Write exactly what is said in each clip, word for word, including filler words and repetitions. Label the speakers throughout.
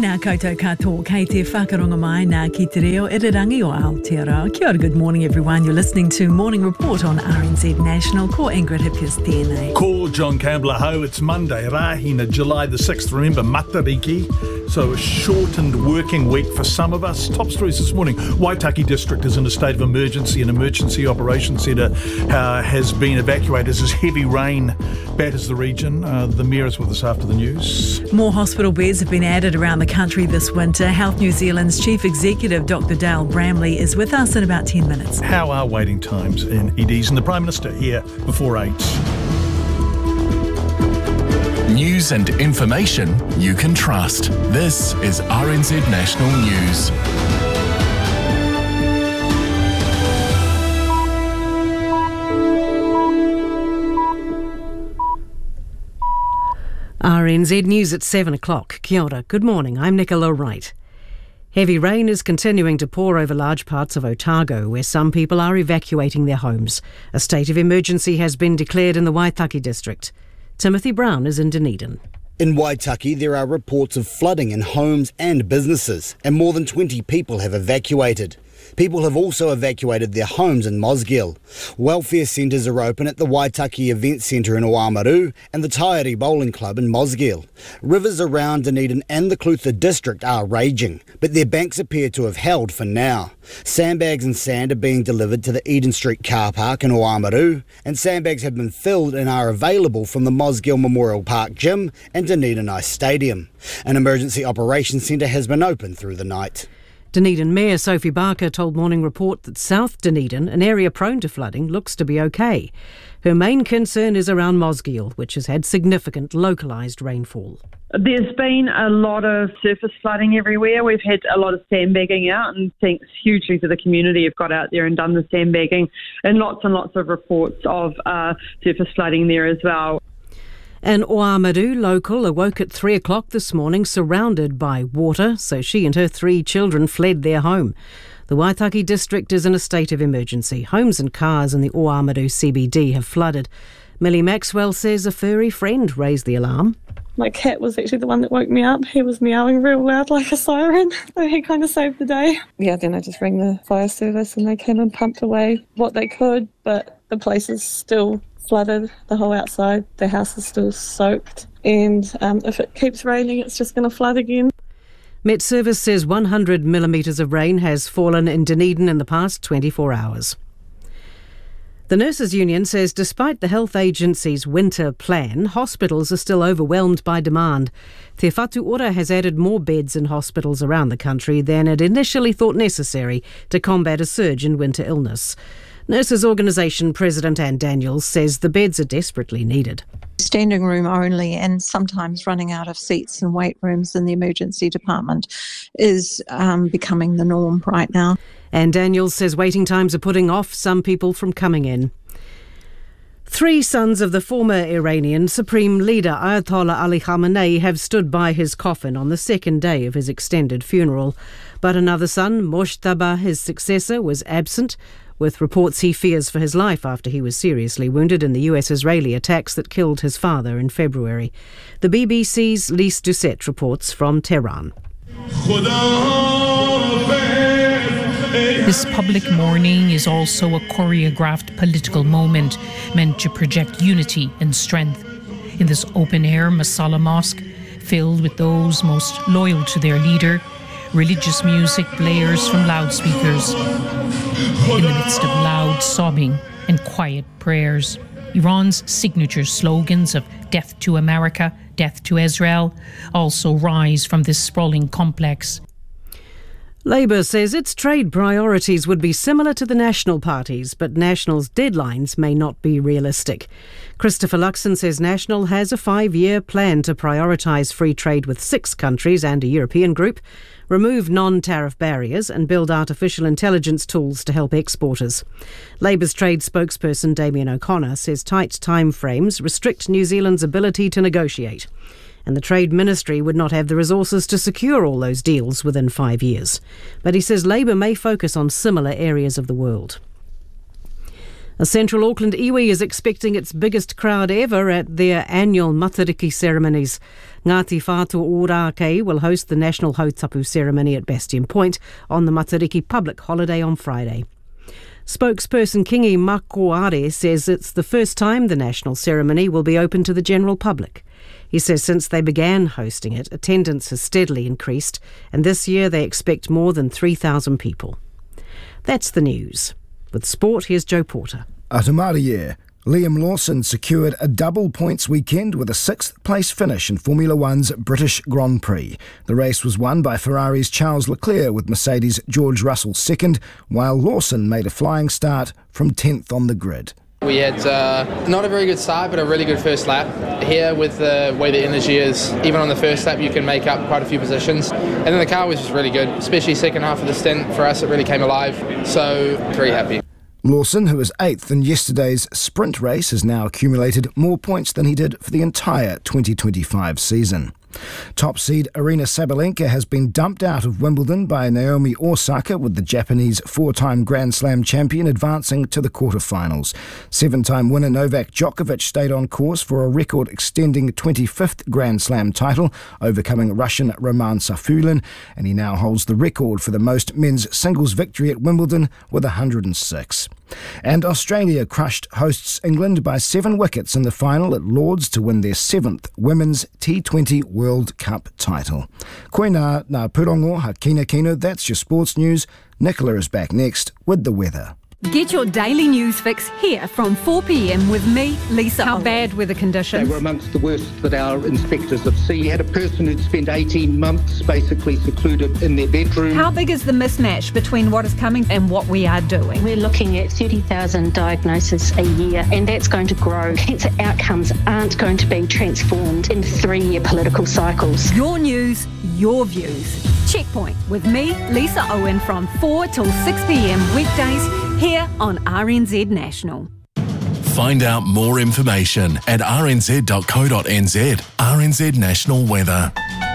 Speaker 1: Tēnā koutou katoa, kei te whakaronga mai nā ki te reo irirangi o Aotearoa. Kia ora, good morning everyone. You're listening to Morning Report on R N Z National. Ko Ingrid Hippius tēnei.
Speaker 2: Ko John Campbell, ho, it's Monday, Rahina, July the sixth. Remember, Matariki, so a shortened working week for some of us. Top stories this morning. Waitaki District is in a state of emergency. An emergency operations centre uh, has been evacuated as heavy rain batters the region. Uh, the Mayor is with us after the news.
Speaker 1: More hospital beds have been added around the country this winter. Health New Zealand's Chief Executive, Doctor Dale Bramley, is with us in about ten minutes.
Speaker 2: How are waiting times in E Ds? And the Prime Minister here before eight.
Speaker 3: News and information you can trust. This is R N Z National News.
Speaker 4: R N Z News at seven o'clock. Kia ora. Good morning. I'm Nicola Wright. Heavy rain is continuing to pour over large parts of Otago, where some people are evacuating their homes. A state of emergency has been declared in the Waitaki district. Timothy Brown is in Dunedin.
Speaker 5: In Waitaki, there are reports of flooding in homes and businesses, and more than twenty people have evacuated. People have also evacuated their homes in Mosgiel. Welfare centres are open at the Waitaki Event Centre in Oamaru and the Taieri Bowling Club in Mosgiel. Rivers around Dunedin and the Clutha district are raging, but their banks appear to have held for now. Sandbags and sand are being delivered to the Eden Street car park in Oamaru, and sandbags have been filled and are available from the Mosgiel Memorial Park Gym and Dunedin Ice Stadium. An emergency operations centre has been open through the night.
Speaker 4: Dunedin Mayor Sophie Barker told Morning Report that South Dunedin, an area prone to flooding, looks to be okay. Her main concern is around Mosgiel, which has had significant localised rainfall.
Speaker 6: There's been a lot of surface flooding everywhere. We've had a lot of sandbagging out, and thanks hugely to the community who've got out there and done the sandbagging, and lots and lots of reports of uh, surface flooding there as well.
Speaker 4: An Oamaru local awoke at three o'clock this morning surrounded by water, so she and her three children fled their home. The Waitaki district is in a state of emergency. Homes and cars in the Oamaru C B D have flooded. Millie Maxwell says a furry friend raised the alarm.
Speaker 7: My cat was actually the one that woke me up. He was meowing real loud like a siren, so he kind of saved the day. Yeah, then I just rang the fire service and they came and pumped away what they could, but the place is still flooded, the whole outside. The house is still soaked, and um, if it keeps raining, it's just going to flood again.
Speaker 4: Met Service says one hundred millimetres of rain has fallen in Dunedin in the past twenty-four hours. The Nurses Union says despite the health agency's winter plan, hospitals are still overwhelmed by demand. Te Whatu Ora has added more beds in hospitals around the country than it initially thought necessary to combat a surge in winter illness. Nurses Organisation President Anne Daniels says the beds are desperately needed.
Speaker 8: Standing room only and sometimes running out of seats and wait rooms in the emergency department is um, becoming the norm right now.
Speaker 4: Anne Daniels says waiting times are putting off some people from coming in. Three sons of the former Iranian Supreme Leader Ayatollah Ali Khamenei have stood by his coffin on the second day of his extended funeral. But another son, Moshtaba, his successor, was absent, with reports he fears for his life after he was seriously wounded in the U S-Israeli attacks that killed his father in February. The B B C's Lise Doucette reports from Tehran.
Speaker 9: This public mourning is also a choreographed political moment meant to project unity and strength. In this open-air Masala Mosque, filled with those most loyal to their leader, religious music blares from loudspeakers in the midst of loud sobbing and quiet prayers. Iran's signature slogans of death to America, death to Israel also rise from this sprawling complex.
Speaker 4: Labour says its trade priorities would be similar to the National Party's, but National's deadlines may not be realistic. Christopher Luxon says National has a five-year plan to prioritise free trade with six countries and a European group, remove non-tariff barriers and build artificial intelligence tools to help exporters. Labour's trade spokesperson Damien O'Connor says tight timeframes restrict New Zealand's ability to negotiate, and the Trade Ministry would not have the resources to secure all those deals within five years. But he says Labour may focus on similar areas of the world. A Central Auckland iwi is expecting its biggest crowd ever at their annual Matariki ceremonies. Ngāti Whātua Ōrākei will host the National Hautapu ceremony at Bastion Point on the Matariki public holiday on Friday. Spokesperson Kingi Makoare says it's the first time the national ceremony will be open to the general public. He says since they began hosting it, attendance has steadily increased, and this year they expect more than three thousand people. That's the news. With sport, here's Joe Porter.
Speaker 10: Atamarie, Liam Lawson secured a double points weekend with a sixth place finish in Formula One's British Grand Prix. The race was won by Ferrari's Charles Leclerc with Mercedes' George Russell second, while Lawson made a flying start from tenth on the grid.
Speaker 11: We had uh, not a very good start, but a really good first lap. Here, with the way the energy is, even on the first lap, you can make up quite a few positions. And then the car was just really good, especially second half of the stint. For us, it really came alive, so very happy.
Speaker 10: Lawson, who was eighth in yesterday's sprint race, has now accumulated more points than he did for the entire twenty twenty-five season. Top seed Aryna Sabalenka has been dumped out of Wimbledon by Naomi Osaka, with the Japanese four-time Grand Slam champion advancing to the quarterfinals. Seven-time winner Novak Djokovic stayed on course for a record-extending twenty-fifth Grand Slam title, overcoming Russian Roman Safulin, and he now holds the record for the most men's singles victory at Wimbledon with one hundred six. And Australia crushed hosts England by seven wickets in the final at Lord's to win their seventh Women's T twenty World Cup title. Koina ngā purongo ha kina kino, that's your sports news. Nicola is back next with the weather.
Speaker 12: Get your daily news fix here from four p m with me, Lisa.
Speaker 13: How
Speaker 12: Owen.
Speaker 13: bad were the conditions?
Speaker 14: They were amongst the worst that our inspectors have seen. You had a person who'd spent eighteen months basically secluded in their bedroom.
Speaker 12: How big is the mismatch between what is coming and what we are doing?
Speaker 15: We're looking at thirty thousand diagnoses a year, and that's going to grow. Cancer outcomes aren't going to be transformed in three-year political cycles.
Speaker 12: Your news, your views. Checkpoint with me, Lisa Owen, from four till six p m weekdays here on R N Z National.
Speaker 3: Find out more information at r n z dot co dot n z. R N Z National Weather.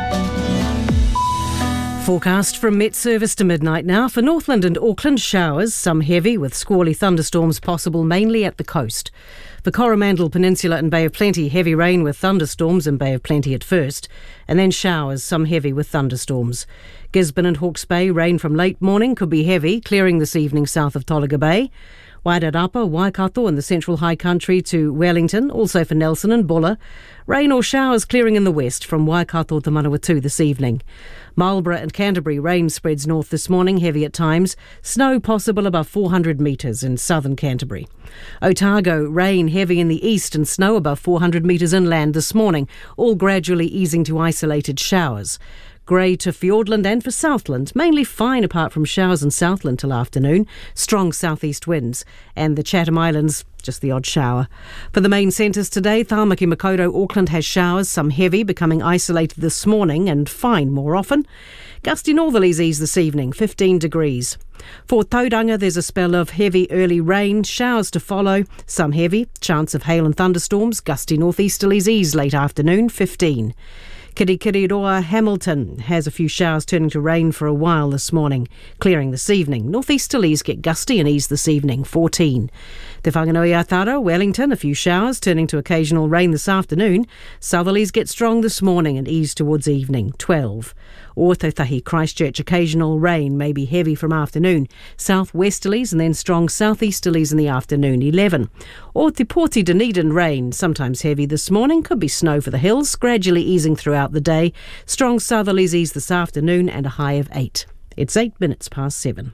Speaker 4: Forecast from Met Service to midnight now. For Northland and Auckland, showers, some heavy with squally thunderstorms possible mainly at the coast. For Coromandel Peninsula and Bay of Plenty, heavy rain with thunderstorms in Bay of Plenty at first, and then showers, some heavy with thunderstorms. Gisborne and Hawke's Bay, rain from late morning could be heavy, clearing this evening south of Tolaga Bay. Wairarapa, Waikato and the Central High Country to Wellington, also for Nelson and Buller. Rain or showers clearing in the west from Waikato to Manawatu this evening. Marlborough and Canterbury, rain spreads north this morning, heavy at times. Snow possible above four hundred metres in southern Canterbury. Otago, rain heavy in the east and snow above four hundred metres inland this morning, all gradually easing to isolated showers. Grey to Fiordland and for Southland, mainly fine apart from showers in Southland till afternoon, strong southeast winds, and the Chatham Islands, just the odd shower. For the main centres today, Tāmaki Makaurau, Auckland has showers, some heavy, becoming isolated this morning and fine more often. Gusty northerlies ease this evening, fifteen degrees. For Tauranga, there's a spell of heavy early rain, showers to follow, some heavy, chance of hail and thunderstorms, gusty northeasterlies ease late afternoon, fifteen. Kirikiriroa, Hamilton has a few showers turning to rain for a while this morning, clearing this evening. Northeasterlies get gusty and ease this evening, fourteen. Te Whanganui-a-Tara, Wellington, a few showers turning to occasional rain this afternoon. Southerlies get strong this morning and ease towards evening, twelve. Ōtautahi, Christchurch, occasional rain, may be heavy from afternoon. Southwesterlies and then strong southeasterlies in the afternoon, eleven. Or Te Poti Dunedin, rain, sometimes heavy this morning, could be snow for the hills, gradually easing throughout the day. Strong southerlies ease this afternoon and a high of eight. It's eight minutes past seven.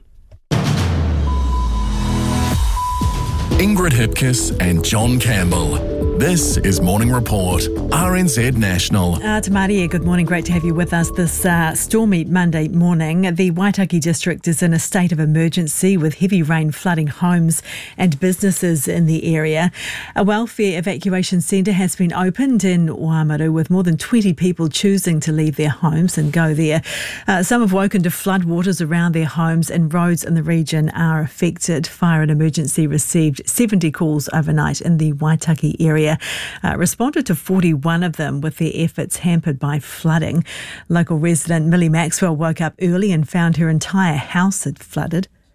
Speaker 3: Ingrid Hipkiss and John Campbell. This is Morning Report, R N Z National.
Speaker 1: Uh, Tamaria, good morning. Great to have you with us this uh, stormy Monday morning. The Waitaki district is in a state of emergency with heavy rain flooding homes and businesses in the area. A welfare evacuation centre has been opened in Oamaru with more than twenty people choosing to leave their homes and go there. Uh, some have woken to floodwaters around their homes and roads in the region are affected. Fire and Emergency received seventy calls overnight in the Waitaki area. Uh, responded to forty-one of them with their efforts hampered by flooding. Local resident Millie Maxwell woke up early and found her entire house had flooded.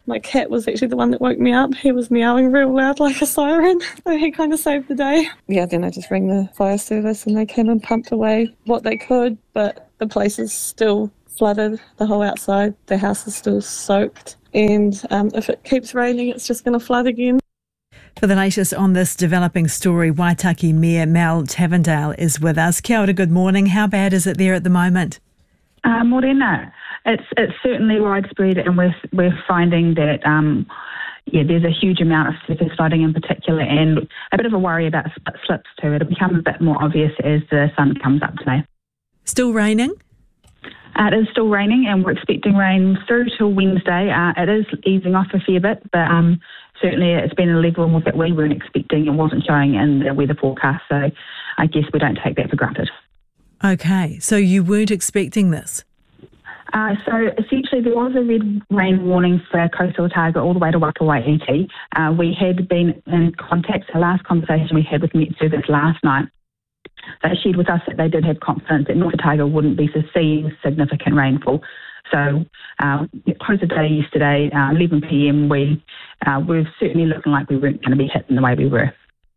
Speaker 7: My cat was actually the one that woke me up. He was meowing real loud like a siren, so he kind of saved the day. Yeah, then I just rang the fire service and they came and pumped away what they could, but the place is still flooded, the whole outside. The house is still soaked, and um, if it keeps raining, it's just going to flood again.
Speaker 1: For the latest on this developing story, Waitaki Mayor Mel Tavendale is with us. Kia ora, good morning. How bad is it there at the moment?
Speaker 13: Uh, Morena, it's it's certainly widespread, and we're we're finding that um, yeah, there's a huge amount of surface flooding in particular, and a bit of a worry about slips too. It'll become a bit more obvious as the sun comes up today.
Speaker 1: Still raining?
Speaker 13: Uh, it is still raining, and we're expecting rain through till Wednesday. Uh, it is easing off a fair bit, but um, certainly it's been a level that we weren't expecting and wasn't showing in the weather forecast. So I guess we don't take that for granted.
Speaker 1: Okay, so you weren't expecting this?
Speaker 13: Uh, so essentially there was a red rain warning for coastal Otago all the way to Waka Waiiti. Uh, we had been in contact, the last conversation we had with Met Service last night, they shared with us that they did have confidence that North Otago wouldn't be seeing significant rainfall. So uh, close of day yesterday, uh, eleven p.m, we uh, were certainly looking like we weren't going to be hit in the way we were.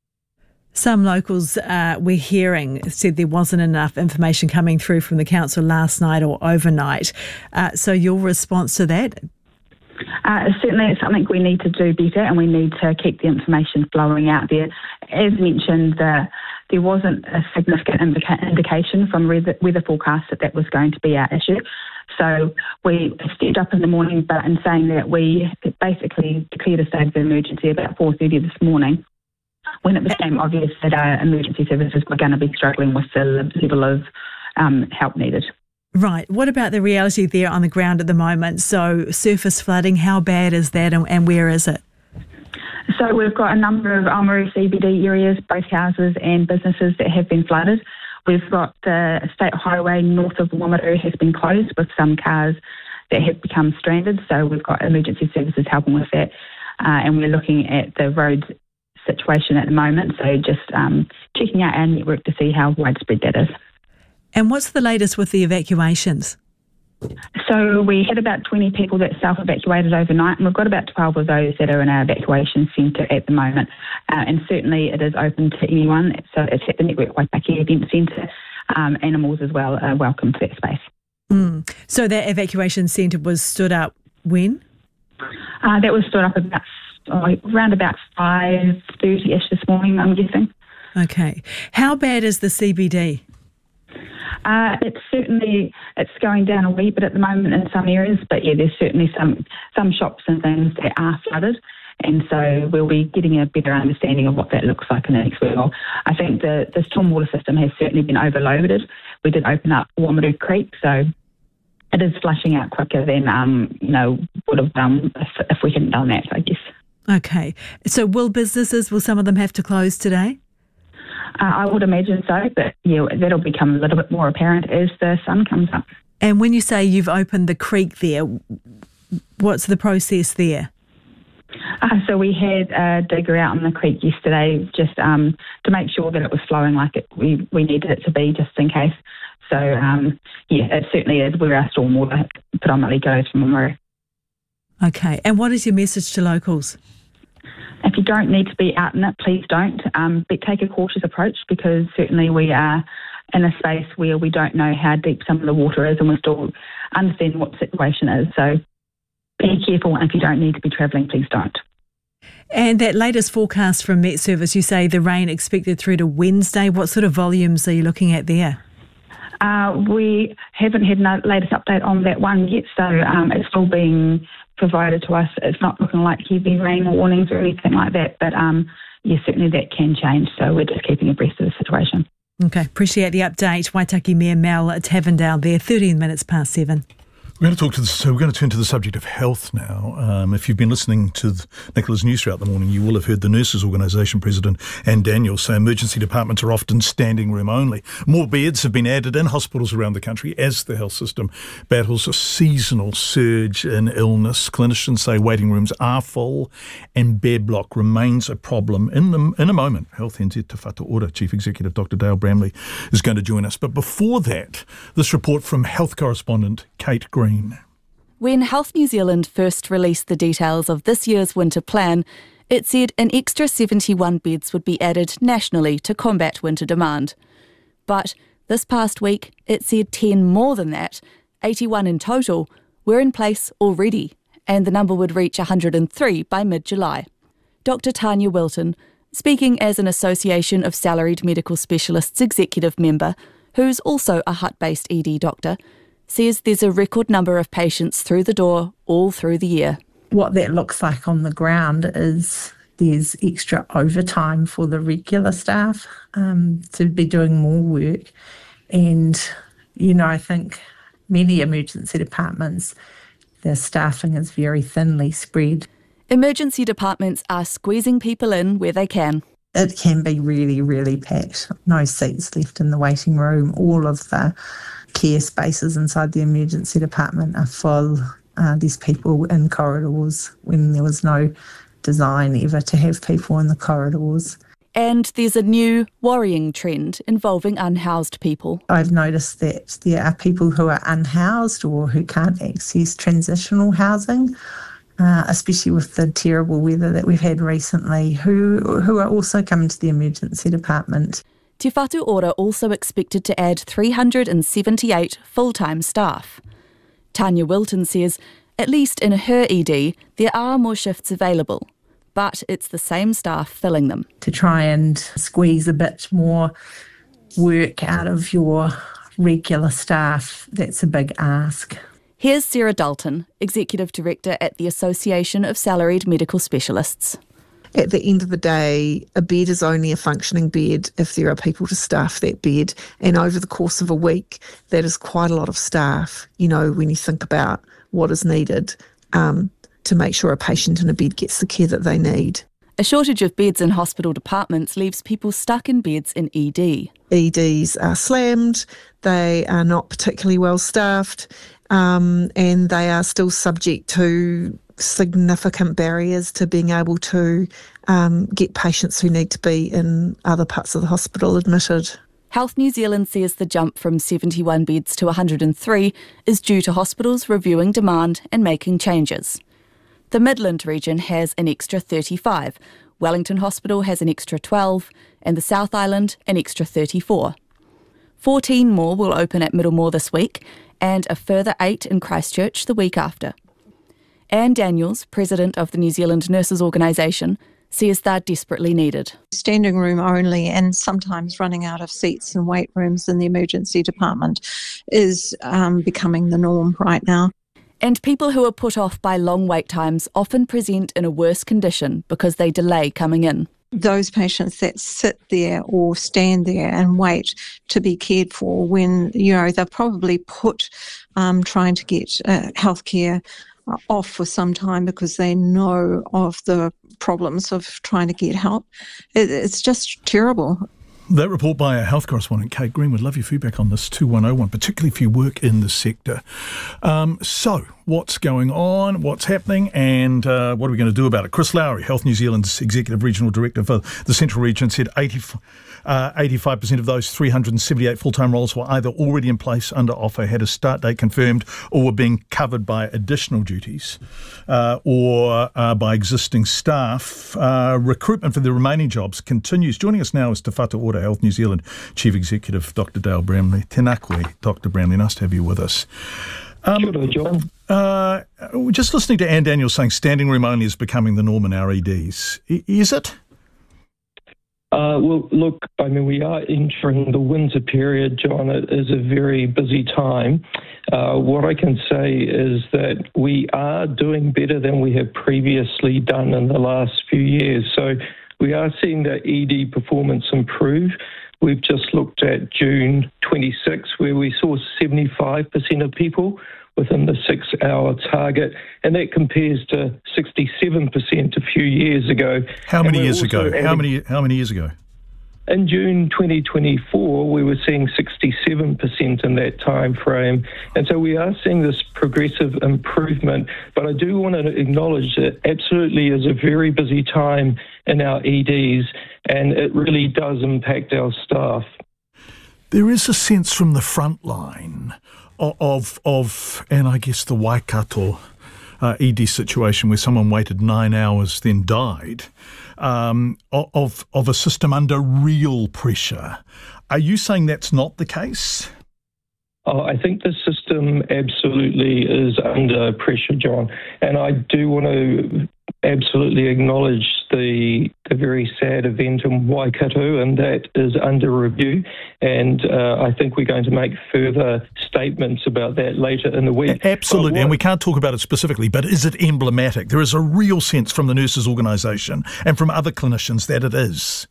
Speaker 1: Some locals uh, we're hearing said there wasn't enough information coming through from the council last night or overnight. Uh, so your response to that?
Speaker 13: Uh, certainly it's something we need to do better, and we need to keep the information flowing out there. As mentioned, the, there wasn't a significant indica- indication from weather, weather forecasts that that was going to be our issue. So we stepped up in the morning, but in saying that, we basically declared a state of emergency about four thirty this morning, when it became obvious that our emergency services were going to be struggling with the level of um, help needed.
Speaker 1: Right. What about the reality there on the ground at the moment? So surface flooding, how bad is that, and, and where is it?
Speaker 13: So we've got a number of Oamaru C B D areas, both houses and businesses, that have been flooded. We've got the state highway north of Wamuru has been closed with some cars that have become stranded. So we've got emergency services helping with that. Uh, and we're looking at the roads situation at the moment. So just um, checking out our network to see how widespread that is.
Speaker 1: And what's the latest with the evacuations?
Speaker 13: So we had about twenty people that self-evacuated overnight, and we've got about twelve of those that are in our evacuation centre at the moment. Uh, and certainly it is open to anyone. So it's at the Network Waitaki Event Centre. Um, animals as well are welcome to that space.
Speaker 1: Mm. So that evacuation centre was stood up when?
Speaker 13: Uh, that was stood up about oh, around about five thirty-ish this morning, I'm guessing.
Speaker 1: Okay. How bad is the C B D?
Speaker 13: Uh, it's certainly, it's going down a wee bit at the moment in some areas, but yeah, there's certainly some, some shops and things that are flooded, and so we'll be getting a better understanding of what that looks like in the next while. I think the, the stormwater system has certainly been overloaded. We did open up Wamuru Creek, so it is flushing out quicker than, um, you know, would have done if, if we hadn't done that, I guess.
Speaker 1: Okay. So will businesses, will some of them have to close today?
Speaker 13: Uh, I would imagine so, but yeah, that'll become a little bit more apparent as the sun comes up.
Speaker 1: And when you say you've opened the creek there, what's the process there?
Speaker 13: Uh, so we had a digger out on the creek yesterday just um, to make sure that it was flowing like it, we, we needed it to be, just in case. So, um, yeah, it certainly is where our stormwater predominantly goes from Wamuru.
Speaker 1: Okay. And what is your message to locals?
Speaker 13: If you don't need to be out in it, please don't. Um, but take a cautious approach, because certainly we are in a space where we don't know how deep some of the water is, and we're still understanding what the situation is. So be careful, and if you don't need to be travelling, please don't.
Speaker 1: And that latest forecast from Met Service, you say the rain expected through to Wednesday. What sort of volumes are you looking at there?
Speaker 13: Uh, we haven't had no latest update on that one yet, so um, it's still being provided to us. It's not looking like heavy rain warnings or anything like that, but um, yes, certainly that can change, so we're just keeping abreast of the situation.
Speaker 1: Okay, appreciate the update. Waitaki Mayor Mel Tavendale there, thirteen minutes past seven.
Speaker 2: We're going to talk to the, so we're going to turn to the subject of health now. Um, if you've been listening to Nicola's news throughout the morning, you will have heard the Nurses Organisation President Anne Daniels say emergency departments are often standing room only. More beds have been added in hospitals around the country as the health system battles a seasonal surge in illness. Clinicians say waiting rooms are full and bed block remains a problem. In, the, in a moment, Health N Z Te Whatu Ora Chief Executive Doctor Dale Bramley is going to join us. But before that, this report from health correspondent Kate Green.
Speaker 16: When Health New Zealand first released the details of this year's winter plan, it said an extra seventy-one beds would be added nationally to combat winter demand. But this past week, it said ten more than that, eighty-one in total, were in place already, and the number would reach one hundred three by mid-July. Doctor Tanya Wilton, speaking as an Association of Salaried Medical Specialists executive member, who's also a Hutt based E D doctor, says there's a record number of patients through the door all through the year.
Speaker 17: What that looks like on the ground is there's extra overtime for the regular staff um, to be doing more work. And, you know, I think many emergency departments, their staffing is very thinly spread.
Speaker 16: Emergency departments are squeezing people in where they can.
Speaker 17: It can be really, really packed. No seats left in the waiting room. All of the care spaces inside the emergency department are full. Uh, there's people in corridors when there was no design ever to have people in the corridors.
Speaker 16: And there's a new worrying trend involving unhoused people.
Speaker 17: I've noticed that there are people who are unhoused or who can't access transitional housing, uh, especially with the terrible weather that we've had recently, who who are also coming to the emergency department.
Speaker 16: Te Whatu Ora also expected to add three hundred seventy-eight full-time staff. Tanya Wilton says, at least in her E D, there are more shifts available, but it's the same staff filling them.
Speaker 17: To try and squeeze a bit more work out of your regular staff, that's a big ask.
Speaker 16: Here's Sarah Dalton, Executive Director at the Association of Salaried Medical Specialists.
Speaker 18: At the end of the day, a bed is only a functioning bed if there are people to staff that bed. And over the course of a week, that is quite a lot of staff, you know, when you think about what is needed um, to make sure a patient in a bed gets the care that they need.
Speaker 16: A shortage of beds in hospital departments leaves people stuck in beds in E D.
Speaker 18: E Ds are slammed, they are not particularly well staffed, um, and they are still subject to significant barriers to being able to um, get patients who need to be in other parts of the hospital admitted.
Speaker 16: Health New Zealand says the jump from seventy-one beds to one hundred three is due to hospitals reviewing demand and making changes. The Midland region has an extra thirty-five, Wellington Hospital has an extra twelve, and the South Island an extra thirty-four. fourteen more will open at Middlemore this week, and a further eight in Christchurch the week after. Anne Daniels, president of the New Zealand Nurses Organisation, says they're desperately needed.
Speaker 8: Standing room only and sometimes running out of seats and wait rooms in the emergency department is um, becoming the norm right now.
Speaker 16: And people who are put off by long wait times often present in a worse condition because they delay coming in.
Speaker 8: Those patients that sit there or stand there and wait to be cared for when, you know, they're probably put um, trying to get uh, healthcare off for some time because they know of the problems of trying to get help. It, it's just terrible.
Speaker 2: That report by our health correspondent, Kate Green. Would love your feedback on this two one oh one, particularly if you work in the sector. Um, so, what's going on, what's happening, and uh, what are we going to do about it? Chris Lowry, Health New Zealand's Executive Regional Director for the Central Region, said eighty, uh, eighty-five percent of those three hundred seventy-eight full-time roles were either already in place under offer, had a start date confirmed, or were being covered by additional duties uh, or uh, by existing staff. Uh, recruitment for the remaining jobs continues. Joining us now is Te Whatu Ora Health New Zealand Chief Executive, Doctor Dale Bramley. Tēnā koe, Doctor Bramley. Nice to have you with us. Um,
Speaker 19: Kia ora, John.
Speaker 2: Uh, just listening to Anne Daniels saying standing room only is becoming the norm in our E Ds. I- is it?
Speaker 19: Uh, well, look, I mean, we are entering the winter period, John. It is a very busy time. Uh, what I can say is that we are doing better than we have previously done in the last few years. So we are seeing the E D performance improve. We've just looked at June twenty-sixth, where we saw seventy-five percent of people within the six-hour target, and that compares to sixty-seven percent a few years ago.
Speaker 2: How many years ago? How many? How many years ago?
Speaker 19: In June twenty twenty-four, we were seeing sixty-seven percent in that time frame. And so we are seeing this progressive improvement. But I do want to acknowledge that absolutely is a very busy time in our E Ds, and it really does impact our staff.
Speaker 2: There is a sense from the front line of, of, of and I guess the Waikato uh, E D situation where someone waited nine hours then died, um, of, of a system under real pressure. Are you saying that's not the case?
Speaker 19: Oh, I think the system absolutely is under pressure, John, and I do want to absolutely acknowledge the, the very sad event in Waikato, and that is under review, and uh, I think we're going to make further statements about that later in the week.
Speaker 2: Absolutely, and we can't talk about it specifically, but is it emblematic? There is a real sense from the nurses' organisation and from other clinicians that it is.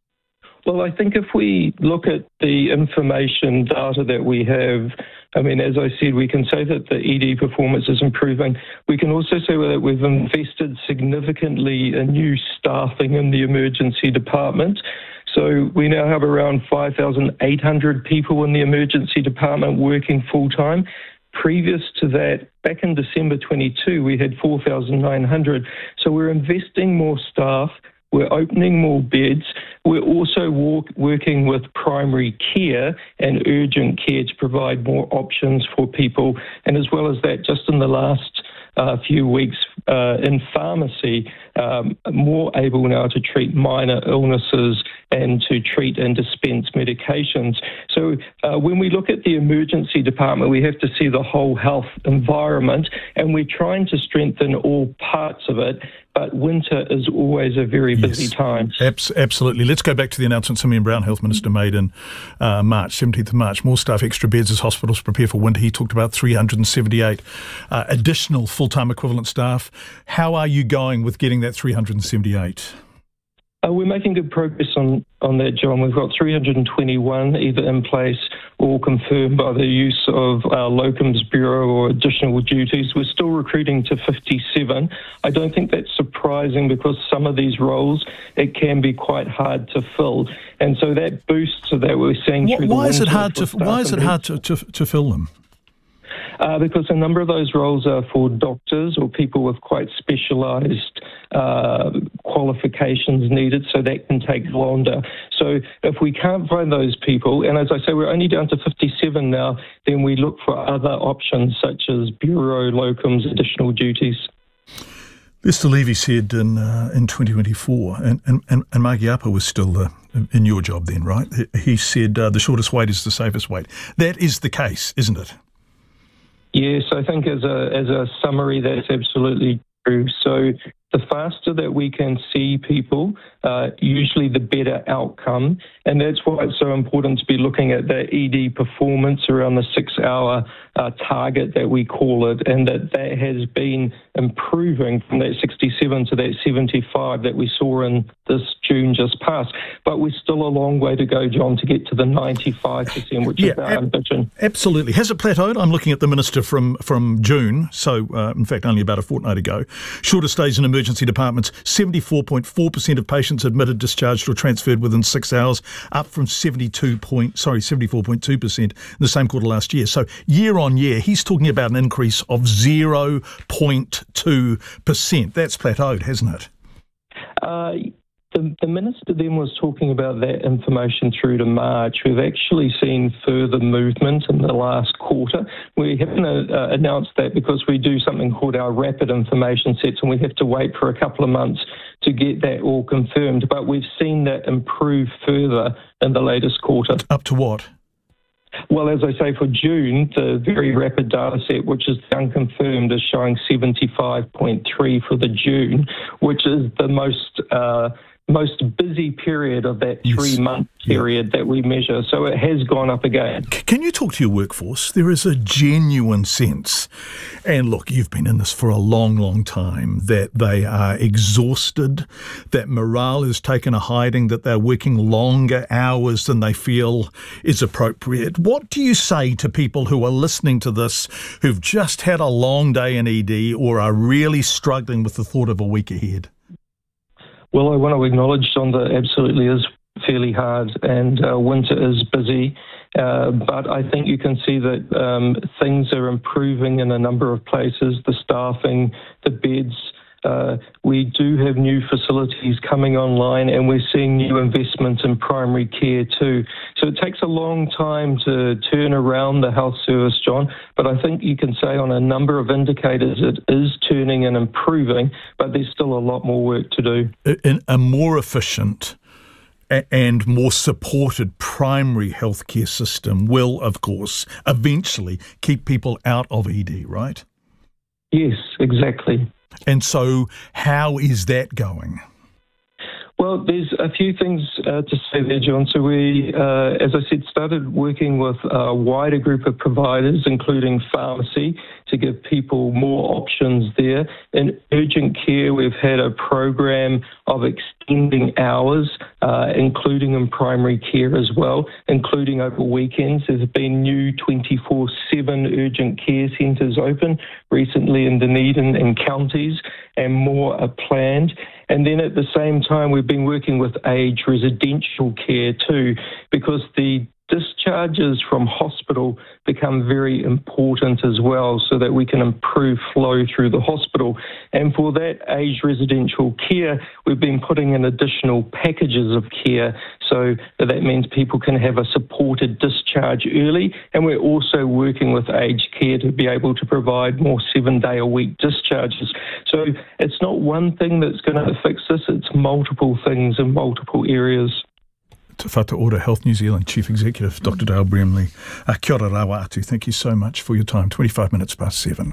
Speaker 19: Well, I think if we look at the information data that we have, I mean, as I said, we can say that the E D performance is improving. We can also say that we've invested significantly in new staffing in the emergency department. So we now have around five thousand eight hundred people in the emergency department working full-time. Previous to that, back in December twenty-two, we had four thousand nine hundred. So we're investing more staff. We're opening more beds. We're also walk, working with primary care and urgent care to provide more options for people. And as well as that, just in the last uh, few weeks uh, in pharmacy, um, more able now to treat minor illnesses and to treat and dispense medications. So uh, when we look at the emergency department, we have to see the whole health environment, and we're trying to strengthen all parts of it. But winter is always a very busy
Speaker 2: yes,
Speaker 19: time.
Speaker 2: Abs- absolutely. Let's go back to the announcement Simeon Brown, Health Minister, made in uh, March, seventeenth of March. More staff, extra beds as hospitals prepare for winter. He talked about three hundred seventy-eight uh, additional full-time equivalent staff. How are you going with getting that three hundred seventy-eight?
Speaker 19: Uh, we're making good progress on, on that, John. We've got three hundred twenty-one either in place or confirmed by the use of our Locums Bureau or additional duties. We're still recruiting to fifty-seven. I don't think that's surprising because some of these roles, it can be quite hard to fill. And so that boost that we're seeing
Speaker 2: What,
Speaker 19: through
Speaker 2: why
Speaker 19: the
Speaker 2: is it
Speaker 19: winter
Speaker 2: hard to
Speaker 19: for
Speaker 2: Why is
Speaker 19: staff
Speaker 2: it
Speaker 19: and
Speaker 2: hard to, to, to fill them?
Speaker 19: Uh, because a number of those roles are for doctors or people with quite specialised uh, qualifications needed, so that can take longer. So if we can't find those people, and as I say, we're only down to fifty-seven now, then we look for other options such as bureau, locums, additional duties.
Speaker 2: Lester Levy said in uh, in twenty twenty-four, and, and, and, and Margie Upper was still uh, in your job then, right? He said uh, the shortest wait is the safest wait. That is the case, isn't it?
Speaker 19: Yes, I think as a as a summary, that's absolutely true. So the faster that we can see people, uh, usually the better outcome. And that's why it's so important to be looking at the E D performance around the six-hour uh, target that we call it, and that that has been improving from that sixty-seven to that seventy-five that we saw in this June just past. But we're still a long way to go, John, to get to the ninety-five percent, which
Speaker 2: yeah,
Speaker 19: is our
Speaker 2: ab-
Speaker 19: ambition.
Speaker 2: Absolutely. Has it plateaued? I'm looking at the Minister from, from June, so uh, in fact only about a fortnight ago. Shorter stays in emergency departments, seventy-four point four percent of patients admitted, discharged or transferred within six hours, up from seventy-two point, sorry, seventy-four point two percent in the same quarter last year. So year on year, he's talking about an increase of zero point two percent. That's plateaued, hasn't it?
Speaker 19: Uh, the, the Minister then was talking about that information through to March. We've actually seen further movement in the last quarter. We haven't uh, announced that because we do something called our rapid information sets, and we have to wait for a couple of months to get that all confirmed. But we've seen that improve further in the latest quarter.
Speaker 2: Up to what?
Speaker 19: Well, as I say, for June, the very rapid data set, which is unconfirmed, is showing seventy-five point three for the June, which is the most uh, most busy period of that
Speaker 2: yes.
Speaker 19: three-month period yeah. that we measure. So it has gone up again.
Speaker 2: Can you talk to your workforce? There is a genuine sense, and look, you've been in this for a long, long time, that they are exhausted, that morale has taken a hiding, that they're working longer hours than they feel is appropriate. What do you say to people who are listening to this, who've just had a long day in E D or are really struggling with the thought of a week ahead?
Speaker 19: Well, I want to acknowledge, John, that absolutely is fairly hard, and uh, winter is busy. Uh, but I think you can see that um, things are improving in a number of places, the staffing, the beds. uh, we do have new facilities coming online, and we're seeing new investment in primary care too. So it takes a long time to turn around the health service, John, but I think you can say on a number of indicators it is turning and improving, but there's still a lot more work to do.
Speaker 2: In a more efficient and more supported primary healthcare system will, of course, eventually keep people out of E D, right?
Speaker 19: Yes, exactly.
Speaker 2: And so how is that going?
Speaker 19: Well, there's a few things uh, to say there, John. So we, uh, as I said, started working with a wider group of providers, including pharmacy, to give people more options there. In urgent care, we've had a program of extending hours, uh, including in primary care as well, including over weekends. There's been new twenty-four seven urgent care centres open recently in Dunedin and counties, and more are planned. And then at the same time, we've been working with aged residential care too, because the discharges from hospital become very important as well, so that we can improve flow through the hospital. And for that aged residential care, we've been putting in additional packages of care, so that means people can have a supported discharge early. And we're also working with aged care to be able to provide more seven-day-a-week discharges. So it's not one thing that's going to fix this, it's multiple things in multiple areas.
Speaker 2: Te Whatu Ora Health New Zealand Chief Executive, Doctor Dale Brimley. Uh, kia ora rawa atu. Thank you so much for your time. twenty-five minutes past seven.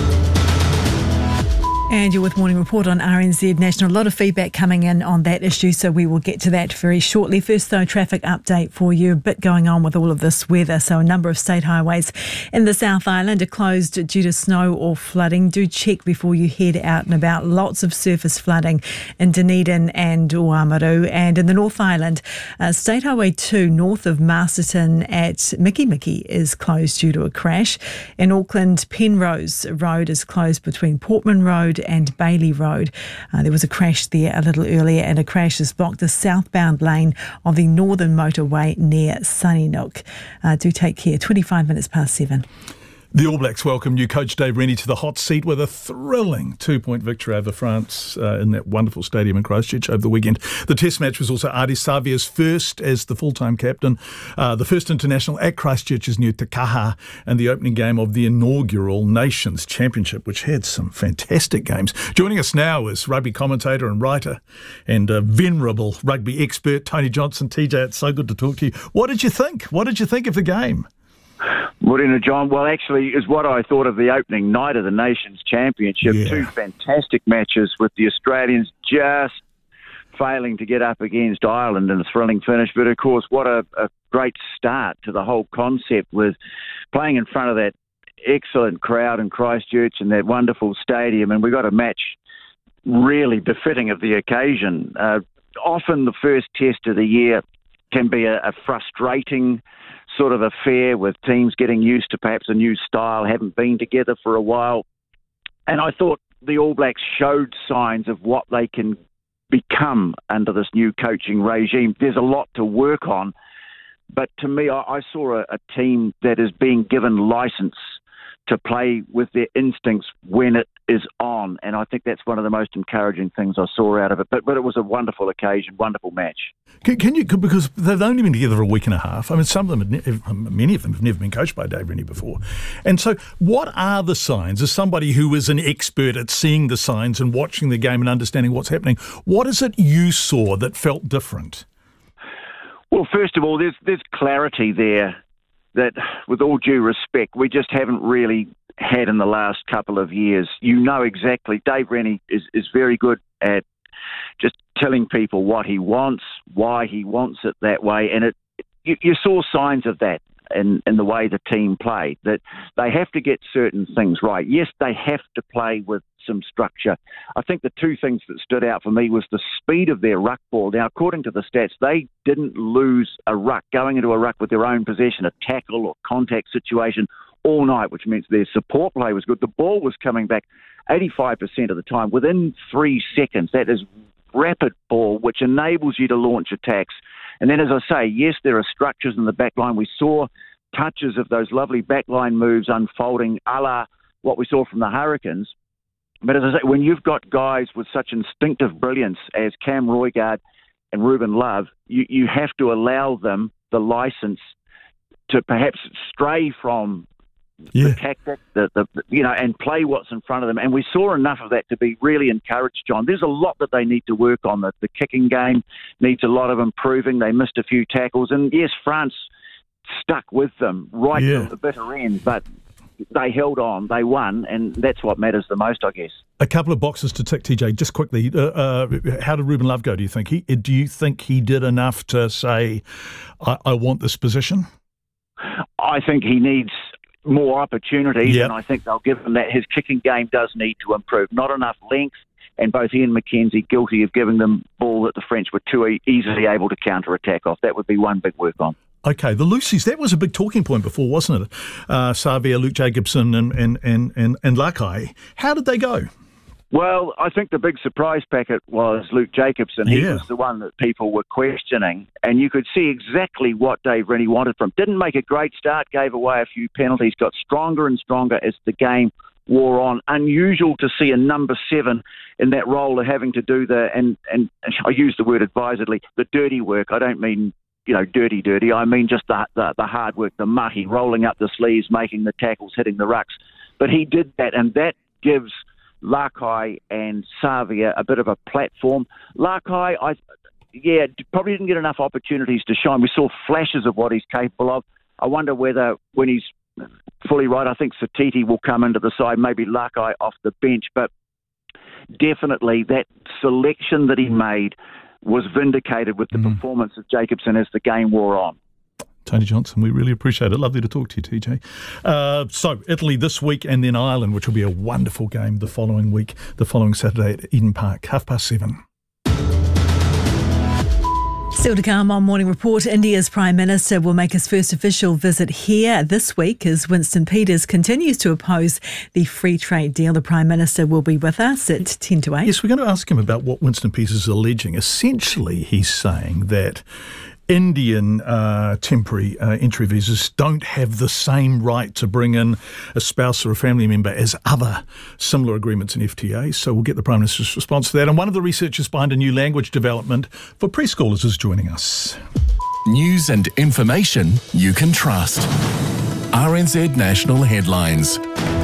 Speaker 1: And you're with Morning Report on R N Z National. A lot of feedback coming in on that issue, so we will get to that very shortly. First, though, traffic update for you. A bit going on with all of this weather. So a number of state highways in the South Island are closed due to snow or flooding. Do check before you head out and about. Lots of surface flooding in Dunedin and Oamaru. And in the North Island, uh, State Highway two north of Masterton at Miki Miki is closed due to a crash. In Auckland, Penrose Road is closed between Portman Road and Bailey Road. Uh, there was a crash there a little earlier, and a crash has blocked the southbound lane of the northern motorway near Sunnysnook. Uh, do take care. twenty-five minutes past seven.
Speaker 2: The All Blacks welcome new coach Dave Rennie to the hot seat with a thrilling two-point victory over France uh, in that wonderful stadium in Christchurch over the weekend. The test match was also Ardie Savea's first as the full-time captain, uh, the first international at Christchurch's new Te Kaha, and the opening game of the inaugural Nations Championship, which had some fantastic games. Joining us now is rugby commentator and writer and uh, venerable rugby expert Tony Johnson. T J, it's so good to talk to you. What did you think? What did you think of the game?
Speaker 20: Morena, John. Well, actually, is what I thought of the opening night of the Nations Championship.
Speaker 2: Yeah.
Speaker 20: Two fantastic matches with the Australians just failing to get up against Ireland in a thrilling finish. But, of course, what a, a great start to the whole concept with playing in front of that excellent crowd in Christchurch and that wonderful stadium. And we got a match really befitting of the occasion. Uh, often the first test of the year can be a, a frustrating sort of affair with teams getting used to perhaps a new style, haven't been together for a while. And I thought the All Blacks showed signs of what they can become under this new coaching regime. There's a lot to work on, but to me, I, I saw a, a team that is being given license to play with their instincts when it is on, and I think that's one of the most encouraging things I saw out of it. But but it was a wonderful occasion, wonderful match.
Speaker 2: Can, can you, because they've only been together a week and a half. I mean, some of them, have ne- many of them have never been coached by Dave Rennie before. And so what are the signs, as somebody who is an expert at seeing the signs and watching the game and understanding what's happening, what is it you saw that felt different?
Speaker 20: Well, first of all, there's there's clarity there that, with all due respect, we just haven't really had in the last couple of years. You know exactly, Dave Rennie is, is very good at just telling people what he wants, why he wants it that way, and it you, you saw signs of that in, in the way the team played, that they have to get certain things right. Yes, they have to play with some structure. I think the two things that stood out for me was the speed of their ruck ball. Now, according to the stats, they didn't lose a ruck, going into a ruck with their own possession, a tackle or contact situation all night, which means their support play was good. The ball was coming back eighty-five percent of the time within three seconds. That is rapid ball, which enables you to launch attacks. And then, as I say, yes, there are structures in the back line. We saw touches of those lovely backline moves unfolding, a la what we saw from the Hurricanes. But as I say, when you've got guys with such instinctive brilliance as Cam Roigard and Ruben Love, you, you have to allow them the licence to perhaps stray from yeah. the tactic, the, the, you know, and play what's in front of them. And we saw enough of that to be really encouraged, John. There's a lot that they need to work on. The, the kicking game needs a lot of improving. They missed a few tackles. And yes, France stuck with them right
Speaker 2: yeah.
Speaker 20: to the bitter end, but they held on, they won, and that's what matters the most, I guess.
Speaker 2: A couple of boxes to tick, T J. Just quickly, uh, uh, how did Ruben Love go, do you think? He, do you think he did enough to say, I, I want this position?
Speaker 20: I think he needs more opportunities,
Speaker 2: yep.
Speaker 20: and I think they'll give him that. His kicking game does need to improve. Not enough length, and both Ian McKenzie guilty of giving them ball that the French were too e- easily able to counter-attack off. That would be one big work on.
Speaker 2: Okay, the Lucies, that was a big talking point before, wasn't it? Uh, Savia, Luke Jacobson and, and, and, and, and Lakai. How did they go?
Speaker 20: Well, I think the big surprise packet was Luke Jacobson. He
Speaker 2: yeah.
Speaker 20: was the one that people were questioning, and you could see exactly what Dave Rennie wanted from him. Didn't make a great start, gave away a few penalties, got stronger and stronger as the game wore on. Unusual to see a number seven in that role of having to do the, and, and I use the word advisedly, the dirty work. I don't mean you know, dirty, dirty. I mean just the, the the hard work, the mucky, rolling up the sleeves, making the tackles, hitting the rucks. But he did that, and that gives Lakai and Savia a bit of a platform. Lakai, I, yeah, probably didn't get enough opportunities to shine. We saw flashes of what he's capable of. I wonder whether, when he's fully right, I think Satiti will come into the side, maybe Lakai off the bench. But definitely that selection that he made was vindicated with the mm. performance of Jacobson as the game wore on.
Speaker 2: Tony Johnson, we really appreciate it. Lovely to talk to you, T J. Uh, so, Italy this week and then Ireland, which will be a wonderful game the following week, the following Saturday at Eden Park, half past seven.
Speaker 1: Still to come on Morning Report, India's Prime Minister will make his first official visit here this week as Winston Peters continues to oppose the free trade deal. The Prime Minister will be with us at ten to eight.
Speaker 2: Yes, we're going to ask him about what Winston Peters is alleging. Essentially, he's saying that Indian uh, temporary uh, entry visas don't have the same right to bring in a spouse or a family member as other similar agreements in F T As. So we'll get the Prime Minister's response to that. And one of the researchers behind a new language development for preschoolers is joining us.
Speaker 3: News and information you can trust. R N Z National Headlines.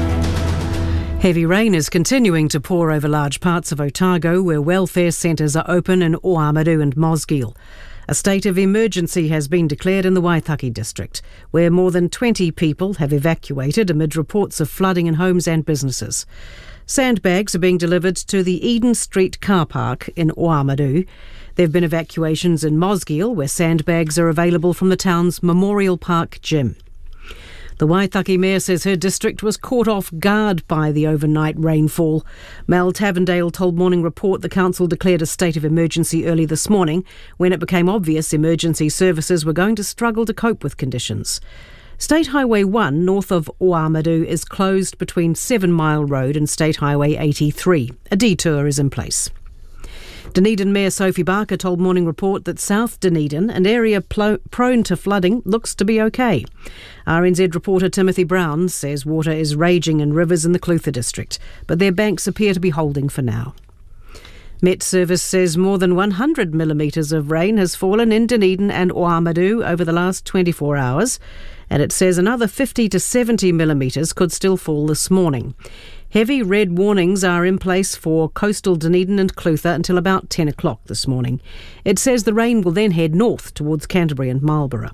Speaker 4: Heavy rain is continuing to pour over large parts of Otago, where welfare centres are open in Oamaru and Mosgiel. A state of emergency has been declared in the Waitaki district, where more than twenty people have evacuated amid reports of flooding in homes and businesses. Sandbags are being delivered to the Eden Street car park in Oamaru. There have been evacuations in Mosgiel, where sandbags are available from the town's Memorial Park gym. The Waitaki Mayor says her district was caught off guard by the overnight rainfall. Mel Tavendale told Morning Report the council declared a state of emergency early this morning when it became obvious emergency services were going to struggle to cope with conditions. State Highway one north of Oamaru is closed between Seven Mile Road and State Highway eighty-three. A detour is in place. Dunedin Mayor Sophie Barker told Morning Report that South Dunedin, an area plo- prone to flooding, looks to be okay. R N Z reporter Timothy Brown says water is raging in rivers in the Clutha district, but their banks appear to be holding for now. Met Service says more than one hundred millimetres of rain has fallen in Dunedin and Oamaru over the last twenty-four hours, and it says another fifty to seventy millimetres could still fall this morning. Heavy red warnings are in place for coastal Dunedin and Clutha until about ten o'clock this morning. It says the rain will then head north towards Canterbury and Marlborough.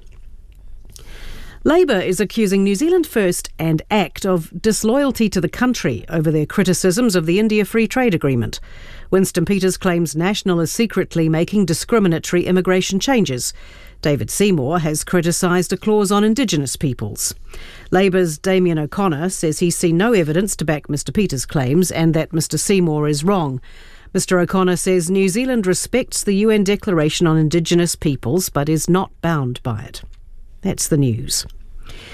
Speaker 4: Labour is accusing New Zealand First and ACT of disloyalty to the country over their criticisms of the India Free Trade Agreement. Winston Peters claims National is secretly making discriminatory immigration changes. David Seymour has criticised a clause on Indigenous peoples. Labour's Damien O'Connor says he's seen no evidence to back Mr Peters' claims and that Mr Seymour is wrong. Mr O'Connor says New Zealand respects the U N Declaration on Indigenous Peoples but is not bound by it. That's the news.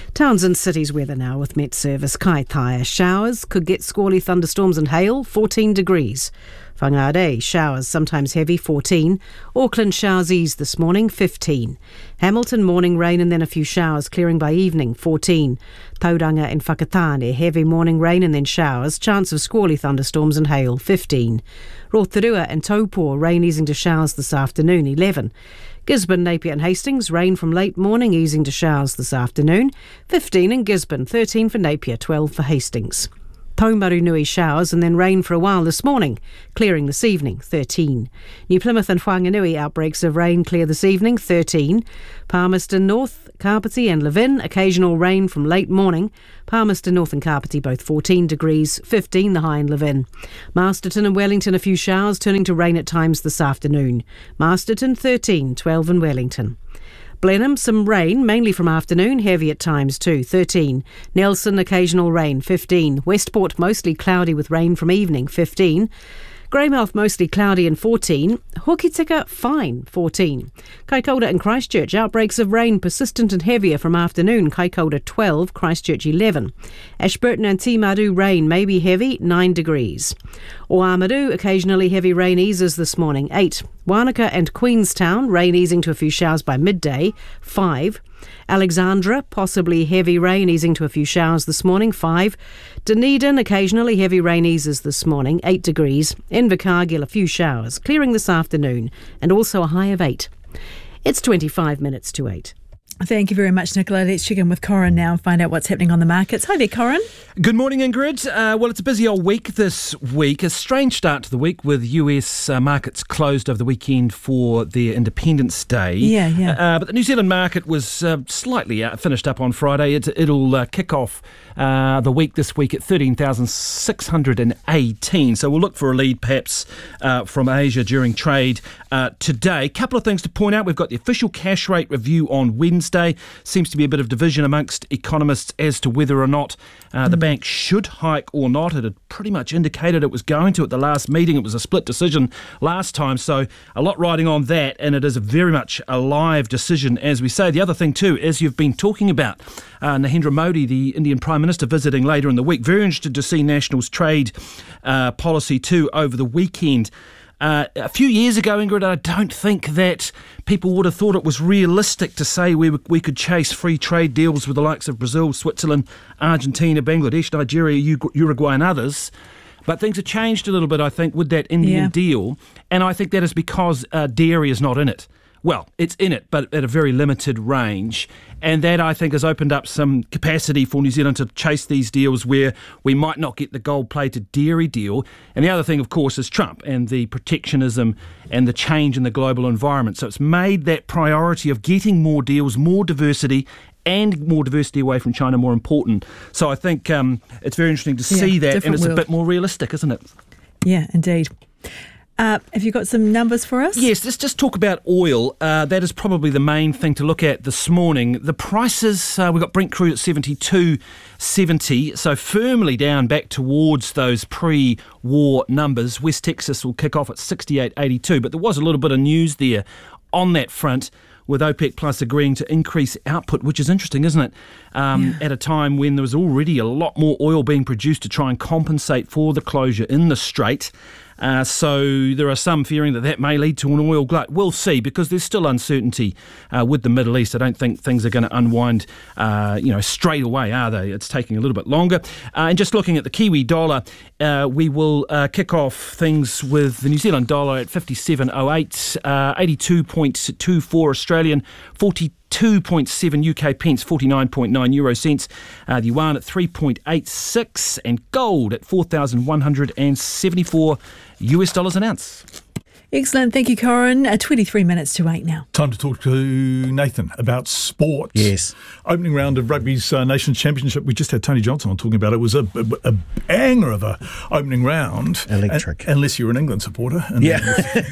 Speaker 4: Towns and cities weather now with Met Service. Kaitaia showers, could get squally thunderstorms and hail, fourteen degrees. Whangarei showers, sometimes heavy, fourteen. Auckland showers ease this morning, fifteen. Hamilton morning rain and then a few showers, clearing by evening, fourteen. Tauranga and Whakatane heavy morning rain and then showers, chance of squally thunderstorms and hail, fifteen. Rotorua and Taupō rain easing to showers this afternoon, eleven. Gisborne, Napier and Hastings rain from late morning easing to showers this afternoon, fifteen in Gisborne, thirteen for Napier, twelve for Hastings. Taumarunui showers and then rain for a while this morning, clearing this evening, thirteen. New Plymouth and Whanganui outbreaks of rain clear this evening, thirteen. Palmerston North, Kapiti and Levin, occasional rain from late morning. Palmerston North and Kapiti both fourteen degrees, fifteen the high in Levin. Masterton and Wellington a few showers, turning to rain at times this afternoon. Masterton thirteen, twelve in Wellington. Blenheim, some rain, mainly from afternoon, heavy at times too, thirteen. Nelson, occasional rain, fifteen. Westport, mostly cloudy with rain from evening, fifteen. Greymouth, mostly cloudy and fourteen. Hokitika, fine, fourteen. Kaikoura and Christchurch, outbreaks of rain persistent and heavier from afternoon, Kaikoura twelve, Christchurch eleven. Ashburton and Timaru, rain may be heavy, nine degrees. Oamaru, occasionally heavy rain eases this morning, eight. Wanaka and Queenstown, rain easing to a few showers by midday, five. Alexandra, possibly heavy rain easing to a few showers this morning, five. Dunedin, occasionally heavy rain eases this morning, eight degrees. Invercargill, a few showers, clearing this afternoon, and also a high of eight. It's twenty-five minutes to eight.
Speaker 1: Thank you very much, Nicola. Let's check in with Corin now and find out what's happening on the markets. Hi there, Corin.
Speaker 21: Good morning, Ingrid. Uh, well, it's a busy old week this week. A strange start to the week with U S uh, markets closed over the weekend for their Independence Day.
Speaker 1: Yeah, yeah.
Speaker 21: Uh, but the New Zealand market was uh, slightly uh, finished up on Friday. It, it'll uh, kick off uh, the week this week at thirteen thousand six hundred eighteen. So we'll look for a lead perhaps uh, from Asia during trade uh, today. A couple of things to point out. We've got the official cash rate review on Wednesday. Seems to be a bit of division amongst economists as to whether or not uh, the mm. bank should hike or not. It had pretty much indicated it was going to at the last meeting. It was a split decision last time, so a lot riding on that, and it is a very much a live decision, as we say. The other thing too, as you've been talking about, uh, Narendra Modi, the Indian Prime Minister, visiting later in the week. Very interested to see National's trade uh, policy too over the weekend. Uh, a few years ago, Ingrid, I don't think that people would have thought it was realistic to say we we could chase free trade deals with the likes of Brazil, Switzerland, Argentina, Bangladesh, Nigeria, Uruguay and others. But things have changed a little bit, I think, with that Indian yeah. deal. And I think that is because uh, dairy is not in it. Well, it's in it, but at a very limited range. And that, I think, has opened up some capacity for New Zealand to chase these deals where we might not get the gold-plated dairy deal. And the other thing, of course, is Trump and the protectionism and the change in the global environment. So it's made that priority of getting more deals, more diversity, and more diversity away from China more important. So I think um, it's very interesting to see yeah, that, and it's world. a bit more realistic, isn't it?
Speaker 1: Yeah, indeed. Uh, have you got some numbers for us?
Speaker 21: Yes, let's just talk about oil. Uh, that is probably the main thing to look at this morning. The prices, uh, we've got Brent crude at seventy-two seventy, so firmly down back towards those pre-war numbers. West Texas will kick off at sixty-eight eighty-two, but there was a little bit of news there on that front, with OPEC Plus agreeing to increase output, which is interesting, isn't it? Um, yeah. At a time when there was already a lot more oil being produced to try and compensate for the closure in the Strait. Uh, so there are some fearing that that may lead to an oil glut. We'll see, because there's still uncertainty uh, with the Middle East. I don't think things are going to unwind, uh, you know, straight away, are they? It's taking a little bit longer. Uh, and just looking at the Kiwi dollar, uh, we will uh, kick off things with the New Zealand dollar at fifty-seven oh eight, uh, eighty-two point two four Australian, forty-two point seven U K pence, forty-nine point nine euro cents. Uh, the yuan at three point eight six, and gold at four thousand one hundred seventy-four U S dollars an ounce.
Speaker 1: Excellent. Thank you, Corin. Uh, twenty-three minutes to eight now.
Speaker 2: Time to talk to Nathan about sports.
Speaker 22: Yes.
Speaker 2: Opening round of Rugby's uh, Nations Championship. We just had Tony Johnson on talking about it. It was a, a, a banger of a opening round.
Speaker 22: Electric.
Speaker 2: And, unless you're an England supporter. And
Speaker 22: yeah.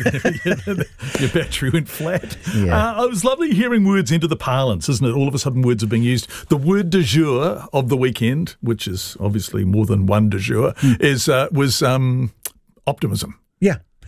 Speaker 2: Your battery went flat.
Speaker 22: Yeah.
Speaker 2: Uh, it was lovely hearing words into the parlance, isn't it? All of a sudden words are being used. The word du jour of the weekend, which is obviously more than one du jour, mm. is, uh, was um, optimism.
Speaker 22: Yeah.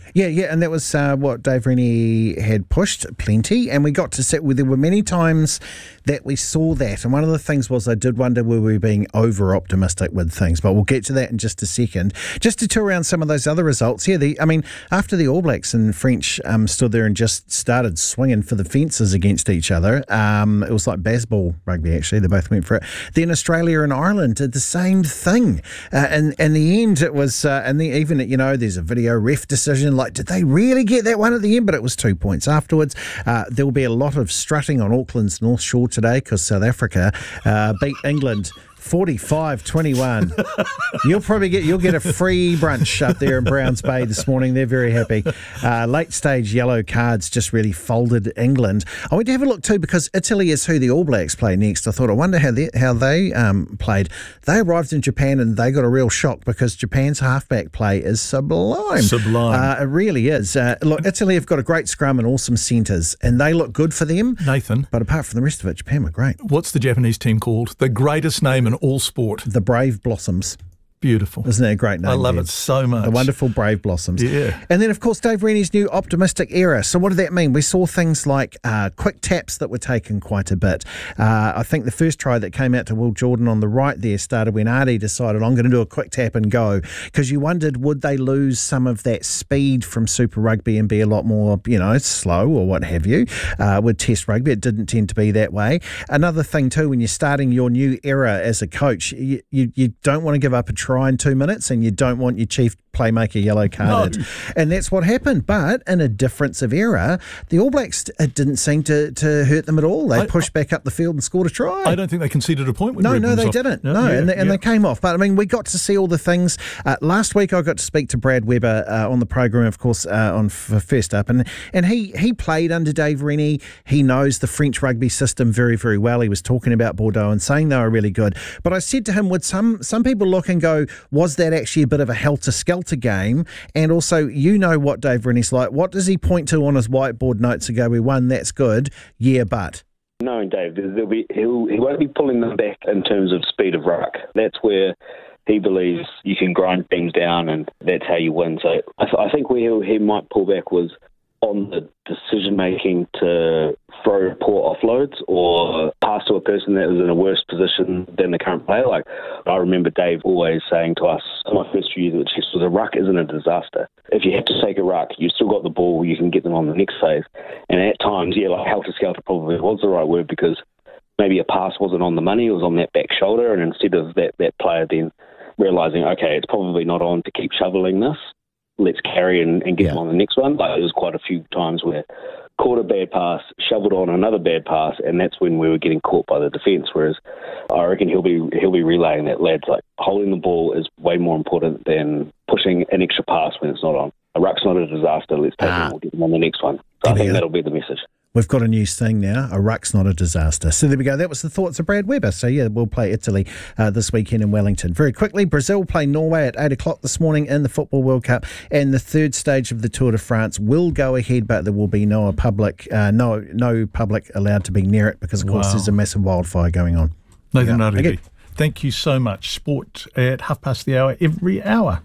Speaker 5: Yeah, yeah, and that was uh, what Dave Rennie had pushed plenty, and we got to sit with. There were many times that we saw that, and one of the things was I did wonder were we being over optimistic with things, but we'll get to that in just a second. Just to tour around some of those other results here. The, I mean, after the All Blacks and French um, stood there and just started swinging for the fences against each other, um, it was like baseball rugby. Actually, they both went for it. Then Australia and Ireland did the same thing, uh, and in the end, it was, uh, and the, even you know, there's a video ref decision. Like, did they really get that one at the end? But it was two points afterwards. Uh, there will be a lot of strutting on Auckland's North Shore today because South Africa uh, beat England forty-five twenty-one. You'll probably get you'll get a free brunch up there in Browns Bay this morning. They're very happy. Uh, late stage yellow cards just really folded England. I went to have a look too because Italy is who the All Blacks play next. I thought I wonder how they how they um, played. They arrived in Japan and they got a real shock because Japan's halfback play is sublime.
Speaker 2: Sublime.
Speaker 5: Uh, it really is. Uh, look, Italy have got a great scrum and awesome centres, and they look good for them.
Speaker 2: Nathan.
Speaker 5: But apart from the rest of it, Japan were great.
Speaker 2: What's the Japanese team called? The greatest name in all sport.
Speaker 5: The Brave Blossoms.
Speaker 2: Beautiful.
Speaker 5: Isn't that a great name?
Speaker 2: I love
Speaker 5: Dave?
Speaker 2: it so much.
Speaker 5: The wonderful Brave Blossoms.
Speaker 2: Yeah.
Speaker 5: And then, of course, Dave Rennie's new optimistic era. So what did that mean? We saw things like uh, quick taps that were taken quite a bit. Uh, I think the first try that came out to Will Jordan on the right there started when Ardie decided, I'm going to do a quick tap and go. Because you wondered, would they lose some of that speed from Super Rugby and be a lot more, you know, slow or what have you, uh, with Test Rugby? It didn't tend to be that way. Another thing, too, when you're starting your new era as a coach, you, you, you don't want to give up a try in two minutes. And you don't want your chief playmaker yellow carded. No. And that's what happened. But in a difference of era, the All Blacks, it didn't seem to, to hurt them at all. They I, pushed back up the field and scored a try.
Speaker 2: I don't think they conceded a point. With
Speaker 5: no, no, they
Speaker 2: off.
Speaker 5: didn't. No,
Speaker 2: no yeah,
Speaker 5: and, they, and
Speaker 2: yeah.
Speaker 5: they came off. But, I mean, we got to see all the things. Uh, last week I got to speak to Brad Weber uh, on the program, of course, uh, on for First Up. And, and he, he played under Dave Rennie. He knows the French rugby system very, very well. He was talking about Bordeaux and saying they were really good. But I said to him, would some, some people look and go, was that actually a bit of a helter-skelter game? And also, you know what Dave Rennie's like. What does he point to on his whiteboard notes and go, we won, that's good, yeah, but?
Speaker 22: Knowing Dave, there'll be, he'll, he won't be pulling them back in terms of speed of ruck. That's where he believes you can grind things down and that's how you win. So I, th- I think where he might pull back was on the decision-making to throw poor offloads or pass to a person that was in a worse position than the current player. Like, I remember Dave always saying to us, in my first few years at Chiefs, was a ruck isn't a disaster. If you have to take a ruck, you've still got the ball, you can get them on the next phase. And at times, yeah, like helter-skelter probably was the right word because maybe a pass wasn't on the money, it was on that back shoulder, and instead of that, that player then realising, okay, it's probably not on to keep shoveling this, let's carry and, and get yeah. them on the next one. Like, there was quite a few times where caught a bad pass, shoveled on another bad pass, and that's when we were getting caught by the defence. Whereas I reckon he'll be he'll be relaying that, lads, like holding the ball is way more important than pushing an extra pass when it's not on. A ruck's not a disaster. Let's take ah. it and we'll get them on the next one. So I think that'll be the message.
Speaker 5: We've got a new thing now, a ruck's not a disaster. So there we go. That was the thoughts of Brad Weber. So, yeah, we'll play Italy uh, this weekend in Wellington. Very quickly, Brazil play Norway at eight o'clock this morning in the Football World Cup. And the third stage of the Tour de France will go ahead, but there will be no public uh, no no public allowed to be near it because, of course, wow. there's a massive wildfire going on.
Speaker 2: Nathan yeah. Aridi, thank you so much. Sport at half past the hour every hour.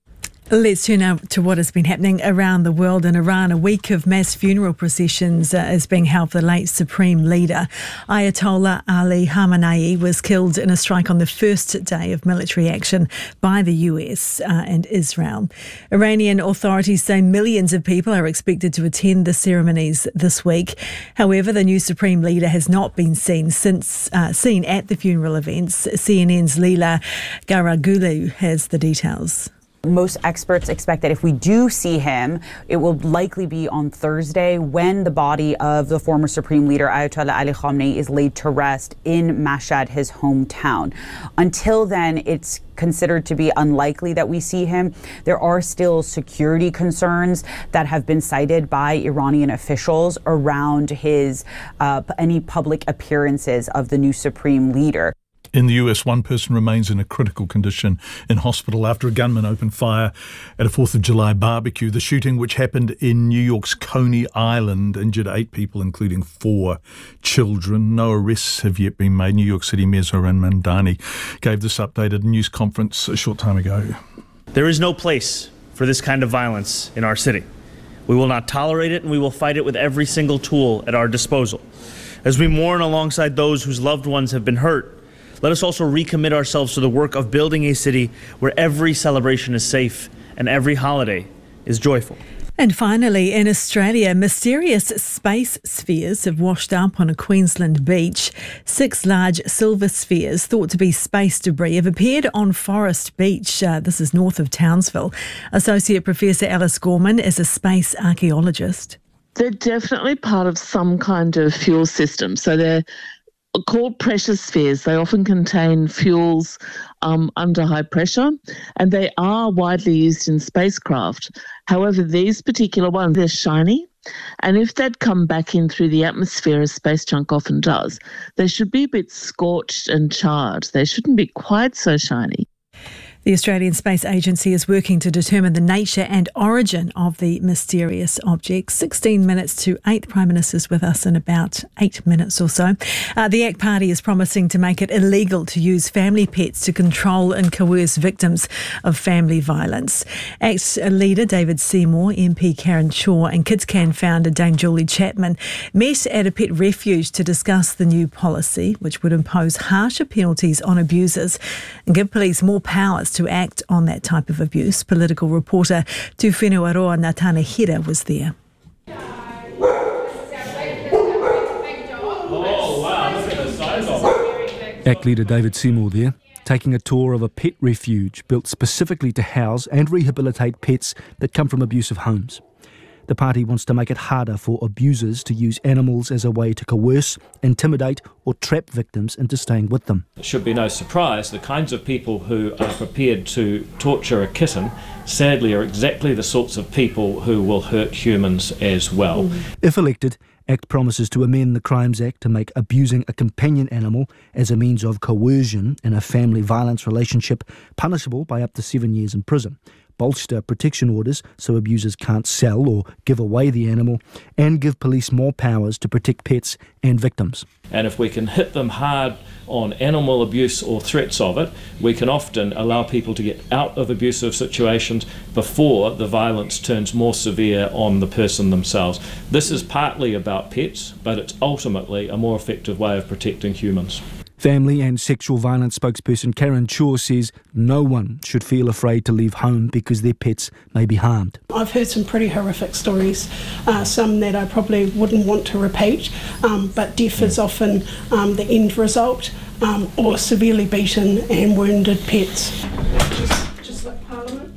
Speaker 1: Let's turn now to what has been happening around the world. In Iran, a week of mass funeral processions uh, is being held for the late Supreme Leader. Ayatollah Ali Khamenei was killed in a strike on the first day of military action by the U S uh, and Israel. Iranian authorities say millions of people are expected to attend the ceremonies this week. However, the new Supreme Leader has not been seen since uh, seen at the funeral events. C N N's Leela Garagulu has the details.
Speaker 23: Most experts expect that if we do see him, it will likely be on Thursday when the body of the former Supreme Leader Ayatollah Ali Khamenei is laid to rest in Mashhad, his hometown. Until then, it's considered to be unlikely that we see him. There are still security concerns that have been cited by Iranian officials around his uh, any public appearances of the new Supreme Leader.
Speaker 2: In the U S, one person remains in a critical condition in hospital after a gunman opened fire at a fourth of July barbecue. The shooting, which happened in New York's Coney Island, injured eight people, including four children. No arrests have yet been made. New York City Mayor Zohran Mamdani gave this update at a news conference a short time ago.
Speaker 24: There is no place
Speaker 6: for this kind of violence in our city. We will not tolerate it, and we will fight it with every single tool at our disposal. As we mourn alongside those whose loved ones have been hurt, let us also recommit ourselves to the work of building a city where every celebration is safe and every holiday is joyful.
Speaker 1: And finally, in Australia, mysterious space spheres have washed up on a Queensland beach. Six large silver spheres, thought to be space debris, have appeared on Forest Beach. Uh, this is north of Townsville. Associate Professor Alice Gorman is a space archaeologist.
Speaker 9: They're definitely part of some kind of fuel system. So they're called pressure spheres. They often contain fuels um, under high pressure, and they are widely used in spacecraft. However, these particular ones, they're shiny, and if they'd come back in through the atmosphere, as space junk often does, they should be a bit scorched and charred. They shouldn't be quite so shiny.
Speaker 1: The Australian Space Agency is working to determine the nature and origin of the mysterious objects. sixteen minutes to eight. Prime Minister's with us in about eight minutes or so. Uh, the ACT Party is promising to make it illegal to use family pets to control and coerce victims of family violence. ACT leader David Seymour, M P Karen Chaw and KidsCan founder Dame Julie Chapman met at a pet refuge to discuss the new policy, which would impose harsher penalties on abusers and give police more powers to act on that type of abuse. Political reporter Tūwhenua Aroa Natana Hira was there.
Speaker 11: ACT leader David Seymour there, taking a tour of a pet refuge built specifically to house and rehabilitate pets that come from abusive homes. The party wants to make it harder for abusers to use animals as a way to coerce, intimidate or trap victims into staying with them.
Speaker 24: It should be no surprise the kinds of people who are prepared to torture a kitten sadly are exactly the sorts of people who will hurt humans as well.
Speaker 11: If elected, ACT promises to amend the Crimes Act to make abusing a companion animal as a means of coercion in a family violence relationship punishable by up to seven years in prison, bolster protection orders so abusers can't sell or give away the animal, and give police more powers to protect pets and victims.
Speaker 24: And if we can hit them hard on animal abuse or threats of it, we can often allow people to get out of abusive situations before the violence turns more severe on the person themselves. This is partly about pets, but it's ultimately a more effective way of protecting humans.
Speaker 11: Family and sexual violence spokesperson Karen Chaw says no one should feel afraid to leave home because their pets may be harmed.
Speaker 25: I've heard some pretty horrific stories, uh, some that I probably wouldn't want to repeat, um, but death is often um, the end result, um, or severely beaten and wounded pets. Just, just like Parliament.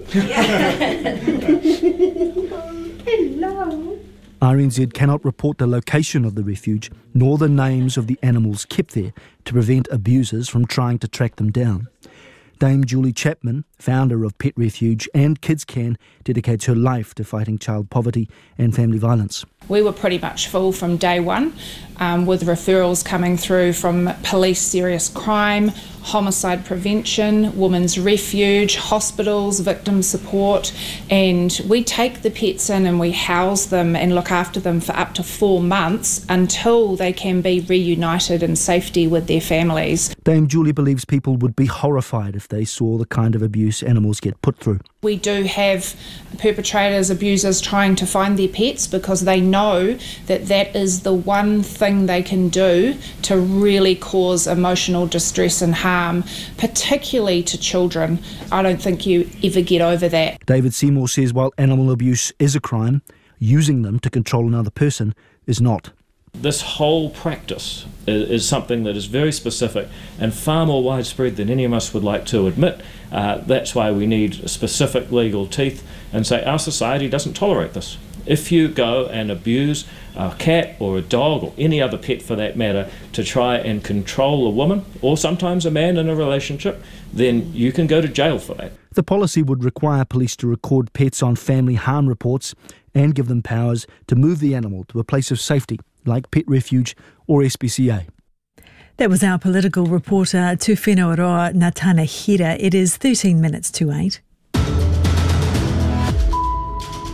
Speaker 25: Hello.
Speaker 11: R N Z cannot report the location of the refuge nor the names of the animals kept there to prevent abusers from trying to track them down. Dame Julie Chapman, founder of Pet Refuge and KidsCan, dedicates her life to fighting child poverty and family violence.
Speaker 26: We were pretty much full from day one, um, with referrals coming through from police serious crime, homicide prevention, women's refuge, hospitals, victim support, and we take the pets in and we house them and look after them for up to four months until they can be reunited in safety with their families.
Speaker 11: Dame Julie believes people would be horrified if they saw the kind of abuse animals get put through.
Speaker 26: We do have perpetrators, abusers trying to find their pets because they know that that is the one thing they can do to really cause emotional distress and harm, particularly to children. I don't think you ever get over that.
Speaker 11: David Seymour says while animal abuse is a crime, using them to control another person is not.
Speaker 24: This whole practice is, is something that is very specific and far more widespread than any of us would like to admit. Uh, that's why we need specific legal teeth and say our society doesn't tolerate this. If you go and abuse a cat or a dog or any other pet for that matter to try and control a woman or sometimes a man in a relationship, then you can go to jail for that.
Speaker 11: The policy would require police to record pets on family harm reports and give them powers to move the animal to a place of safety like Pet Refuge or S P C A.
Speaker 1: That was our political reporter Tūwhenua Aroa Natana Hira. It is thirteen minutes to eight.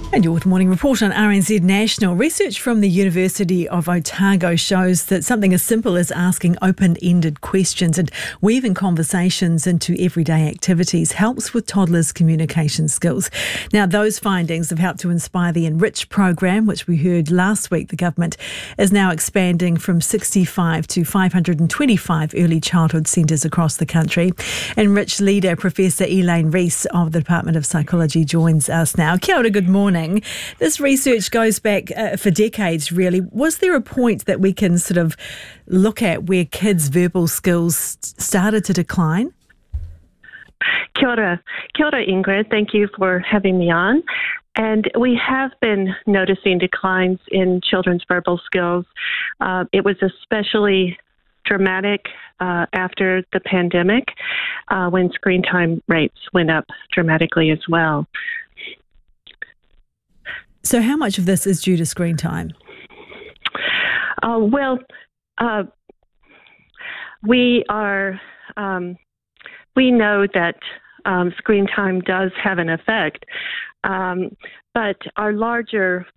Speaker 1: And you're with Morning Report on R N Z National. Research from the University of Otago shows that something as simple as asking open-ended questions and weaving conversations into everyday activities helps with toddlers' communication skills. Now, those findings have helped to inspire the Enrich program, which we heard last week the government is now expanding from sixty-five to five hundred twenty-five early childhood centres across the country. Enrich leader Professor Elaine Rees of the Department of Psychology joins us now. Kia ora, good morning. This research goes back uh, for decades, really. Was there a point that we can sort of look at where kids' verbal skills started to decline?
Speaker 7: Kia ora. Kia ora, Ingrid. Thank you for having me on. And we have been noticing declines in children's verbal skills. Uh, it was especially dramatic uh, after the pandemic uh, when screen time rates went up dramatically as well.
Speaker 1: So how much of this is due to screen time?
Speaker 7: Uh, well, uh, we are, um, we know that um, screen time does have an effect, um, but our larger